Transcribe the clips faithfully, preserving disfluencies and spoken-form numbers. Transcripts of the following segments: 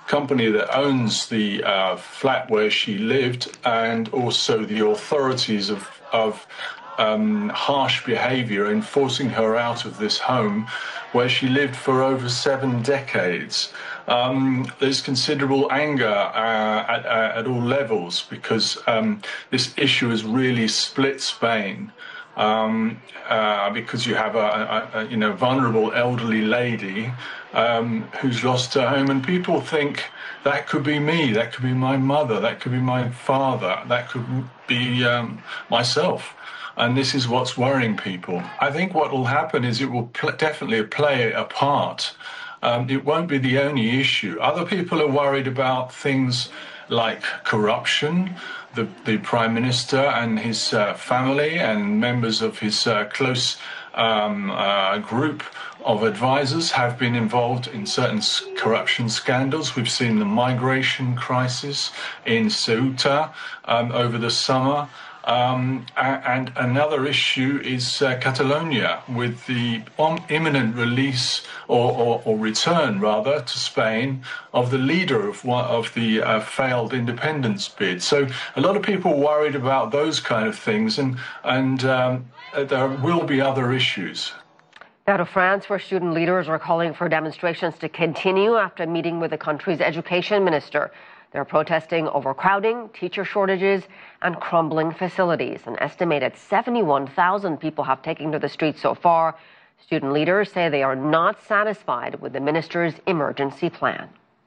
company that owns the uh, flat where she lived, and also the authorities of, of um, harsh behavior in forcing her out of this home where she lived for over seven decades. Um, there's considerable anger uh, at, uh, at all levels because um, this issue has really split Spain. Um, uh, because you have a, a, a you know vulnerable elderly lady um, who's lost her home, and people think that could be me, that could be my mother, that could be my father, that could be um, myself. And this is what's worrying people. I think what will happen is it will pl- definitely play a part. Um, it won't be the only issue. Other people are worried about things like corruption. The, the Prime Minister and his uh, family and members of his uh, close um, uh, group of advisors have been involved in certain corruption scandals. We've seen the migration crisis in Ceuta um, over the summer. Um, and another issue is uh, Catalonia, with the imminent release or, or, or return, rather, to Spain of the leader of one of the uh, failed independence bid. So a lot of people worried about those kind of things, and and um, there will be other issues. Now to France, where student leaders are calling for demonstrations to continue after meeting with the country's education minister. They're protesting overcrowding, teacher shortages, and crumbling facilities. An estimated seventy-one thousand people have taken to the streets so far. Student leaders say they are not satisfied with the minister's emergency plan.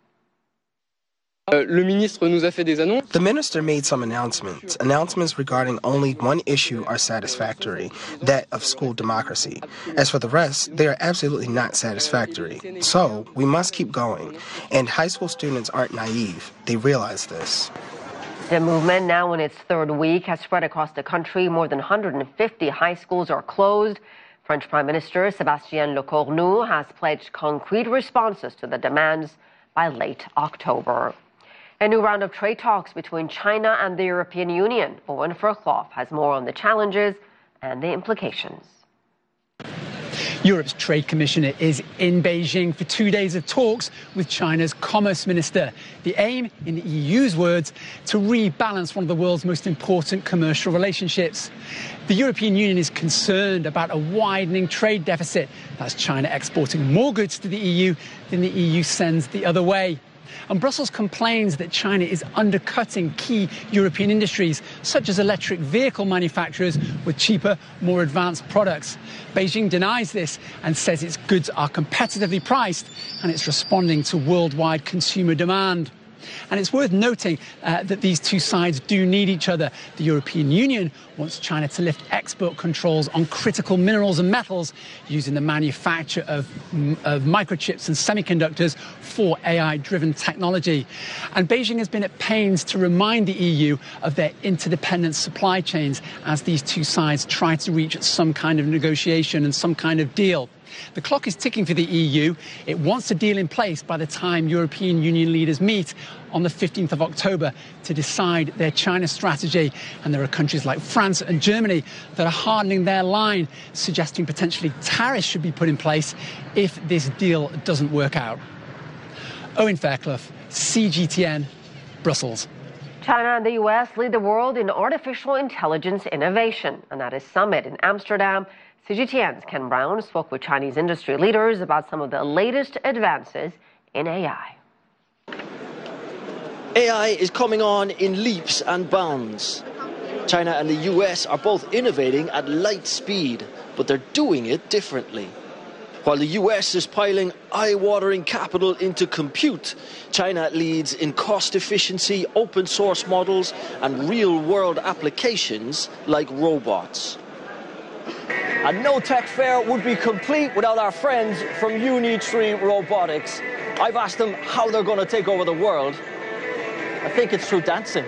The minister made some announcements. Announcements regarding only one issue are satisfactory, that of school democracy. As for the rest, they are absolutely not satisfactory. So, we must keep going. And high school students aren't naive. They realize this. The movement, now in its third week, has spread across the country. More than one hundred fifty high schools are closed. French Prime Minister Sébastien Lecornu has pledged concrete responses to the demands by late October. A new round of trade talks between China and the European Union. Owen Fairclough has more on the challenges and the implications. Europe's Trade Commissioner is in Beijing for two days of talks with China's Commerce Minister. The aim, in the E U's words, to rebalance one of the world's most important commercial relationships. The European Union is concerned about a widening trade deficit. That's China exporting more goods to the E U than the E U sends the other way. And Brussels complains that China is undercutting key European industries, such as electric vehicle manufacturers, with cheaper, more advanced products. Beijing denies this and says its goods are competitively priced and it's responding to worldwide consumer demand. And it's worth noting uh, that these two sides do need each other. The European Union wants China to lift export controls on critical minerals and metals using the manufacture of, of microchips and semiconductors for A I-driven technology. And Beijing has been at pains to remind the E U of their interdependent supply chains as these two sides try to reach some kind of negotiation and some kind of deal. The clock is ticking for the E U. It wants a deal in place by the time European Union leaders meet on the fifteenth of October to decide their China strategy. And there are countries like France and Germany that are hardening their line, suggesting potentially tariffs should be put in place if this deal doesn't work out. Owen Fairclough, C G T N, Brussels. China and the U S lead the world in artificial intelligence innovation, and at a summit in Amsterdam, C G T N's Ken Brown spoke with Chinese industry leaders about some of the latest advances in A I. A I is coming on in leaps and bounds. China and the U S are both innovating at light speed, but they're doing it differently. While the U S is piling eye-watering capital into compute, China leads in cost efficiency, open source models, and real-world applications like robots. A no-tech fair would be complete without our friends from Unitree Robotics. I've asked them how they're going to take over the world. I think it's through dancing.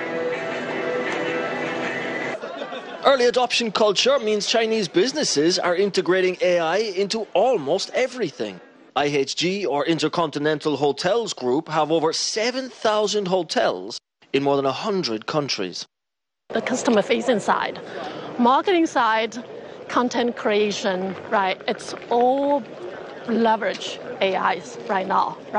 Early adoption culture means Chinese businesses are integrating A I into almost everything. I H G, or Intercontinental Hotels Group, have over seven thousand hotels in more than one hundred countries. The customer-facing side, marketing side, content creation, right? It's all leverage A Is right now. Right?